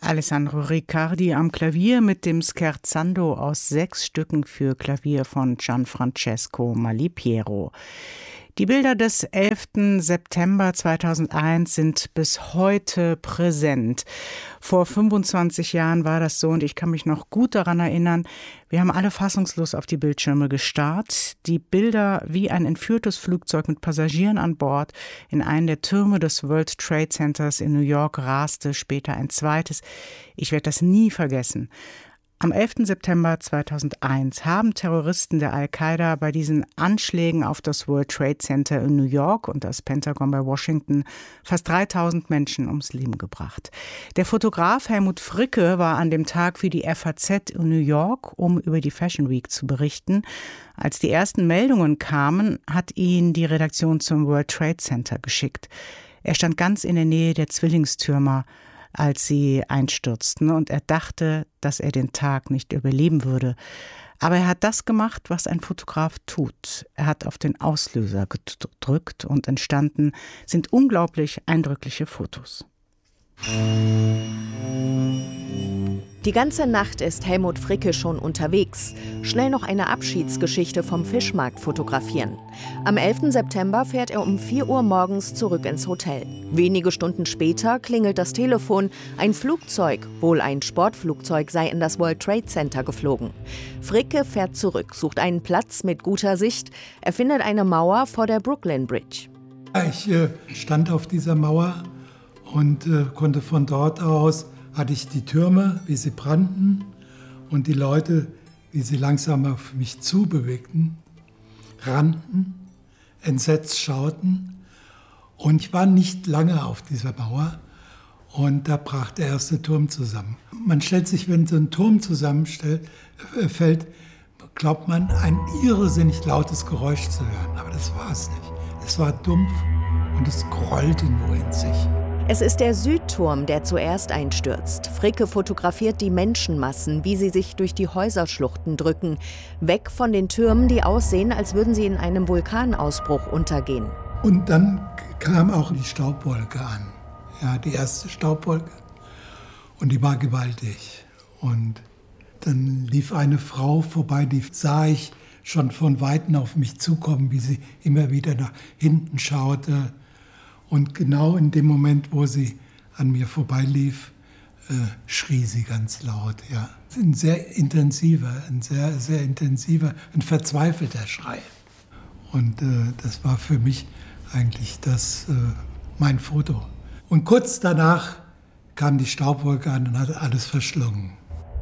Alessandro Riccardi am Klavier mit dem Scherzando aus 6 Stücken für Klavier von Gianfrancesco Malipiero. Die Bilder des 11. September 2001 sind bis heute präsent. Vor 25 Jahren war das so und ich kann mich noch gut daran erinnern, wir haben alle fassungslos auf die Bildschirme gestarrt. Die Bilder wie ein entführtes Flugzeug mit Passagieren an Bord in einen der Türme des World Trade Centers in New York raste, später ein zweites. Ich werde das nie vergessen. Am 11. September 2001 haben Terroristen der Al-Qaida bei diesen Anschlägen auf das World Trade Center in New York und das Pentagon bei Washington fast 3000 Menschen ums Leben gebracht. Der Fotograf Helmut Fricke war an dem Tag für die FAZ in New York, um über die Fashion Week zu berichten. Als die ersten Meldungen kamen, hat ihn die Redaktion zum World Trade Center geschickt. Er stand ganz in der Nähe der Zwillingstürmer, als sie einstürzten, und er dachte, dass er den Tag nicht überleben würde. Aber er hat das gemacht, was ein Fotograf tut. Er hat auf den Auslöser gedrückt und entstanden sind unglaublich eindrückliche Fotos. Die ganze Nacht ist Helmut Fricke schon unterwegs. Schnell noch eine Abschiedsgeschichte vom Fischmarkt fotografieren. Am 11. September fährt er um 4 Uhr morgens zurück ins Hotel. Wenige Stunden später klingelt das Telefon. Ein Flugzeug, wohl ein Sportflugzeug, sei in das World Trade Center geflogen. Fricke fährt zurück, sucht einen Platz mit guter Sicht. Er findet eine Mauer vor der Brooklyn Bridge. Ich stand auf dieser Mauer und konnte von dort aus, hatte ich die Türme, wie sie brannten, und die Leute, wie sie langsam auf mich zubewegten, rannten, entsetzt schauten. Und ich war nicht lange auf dieser Mauer und da brach der erste Turm zusammen. Man stellt sich, wenn so ein Turm zusammenfällt, glaubt man, ein irrsinnig lautes Geräusch zu hören. Aber das war es nicht. Es war dumpf und es grollte nur in sich. Es ist der Südturm, der zuerst einstürzt. Fricke fotografiert die Menschenmassen, wie sie sich durch die Häuserschluchten drücken. Weg von den Türmen, die aussehen, als würden sie in einem Vulkanausbruch untergehen. Und dann kam auch die Staubwolke an. Ja, die erste Staubwolke. Und die war gewaltig. Und dann lief eine Frau vorbei, die sah ich schon von Weitem auf mich zukommen, wie sie immer wieder nach hinten schaute. Und genau in dem Moment, wo sie an mir vorbeilief, schrie sie ganz laut. Ja. Ein sehr intensiver, ein verzweifelter Schrei. Und das war für mich eigentlich mein Foto. Und kurz danach kam die Staubwolke an und hat alles verschlungen.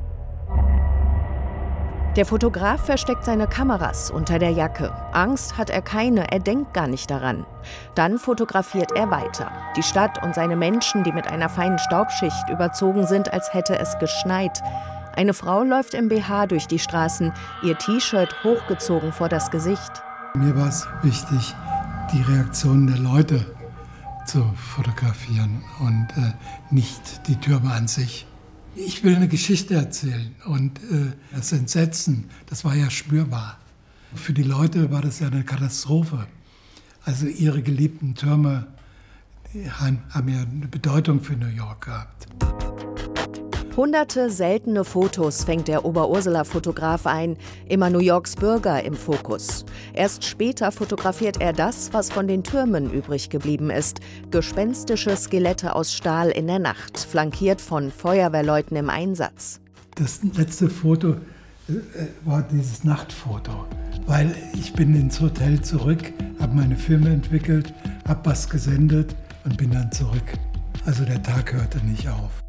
Der Fotograf versteckt seine Kameras unter der Jacke. Angst hat er keine, er denkt gar nicht daran. Dann fotografiert er weiter. Die Stadt und seine Menschen, die mit einer feinen Staubschicht überzogen sind, als hätte es geschneit. Eine Frau läuft im BH durch die Straßen, ihr T-Shirt hochgezogen vor das Gesicht. Mir war es wichtig, die Reaktionen der Leute zu fotografieren und nicht die Türme an sich. Ich will eine Geschichte erzählen und das Entsetzen, das war ja spürbar. Für die Leute war das ja eine Katastrophe. Also ihre geliebten Türme, die haben ja eine Bedeutung für New York gehabt. Hunderte seltene Fotos fängt der Oberursula-Fotograf ein, immer New Yorks Bürger im Fokus. Erst später fotografiert er das, was von den Türmen übrig geblieben ist. Gespenstische Skelette aus Stahl in der Nacht, flankiert von Feuerwehrleuten im Einsatz. Das letzte Foto war dieses Nachtfoto, weil ich bin ins Hotel zurück, habe meine Filme entwickelt, habe was gesendet und bin dann zurück. Also der Tag hörte nicht auf.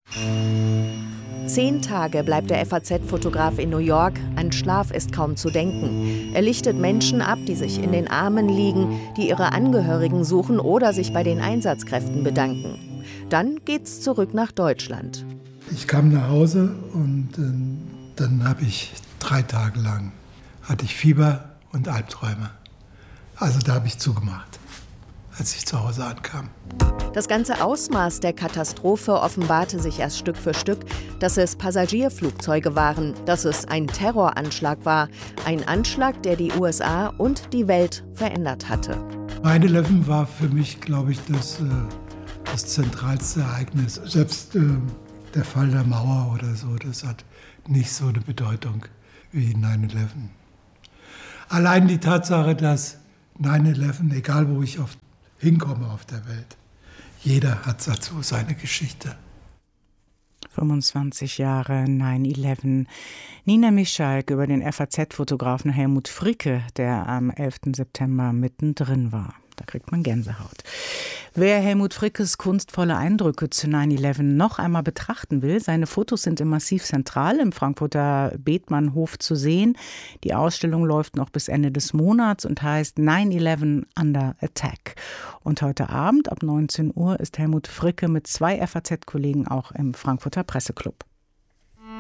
10 Tage bleibt der FAZ-Fotograf in New York. An Schlaf ist kaum zu denken. Er lichtet Menschen ab, die sich in den Armen liegen, die ihre Angehörigen suchen oder sich bei den Einsatzkräften bedanken. Dann geht's zurück nach Deutschland. Ich kam nach Hause und dann habe ich 3 Tage lang hatte ich Fieber und Albträume. Also da habe ich zugemacht, als ich zu Hause ankam. Das ganze Ausmaß der Katastrophe offenbarte sich erst Stück für Stück, dass es Passagierflugzeuge waren, dass es ein Terroranschlag war. Ein Anschlag, der die USA und die Welt verändert hatte. 9/11 war für mich, glaube ich, das zentralste Ereignis. Selbst der Fall der Mauer oder so, das hat nicht so eine Bedeutung wie 9/11. Allein die Tatsache, dass 9/11, egal wo ich hinkomme auf der Welt, jeder hat dazu seine Geschichte. 25 Jahre 9/11. Nina Mischalk über den FAZ-Fotografen Helmut Fricke, der am 11. September mittendrin war. Da kriegt man Gänsehaut. Wer Helmut Frickes kunstvolle Eindrücke zu 9/11 noch einmal betrachten will, seine Fotos sind im Massiv Zentral im Frankfurter Bethmannhof zu sehen. Die Ausstellung läuft noch bis Ende des Monats und heißt 9/11 Under Attack. Und heute Abend ab 19 Uhr ist Helmut Fricke mit 2 FAZ-Kollegen auch im Frankfurter Presseclub.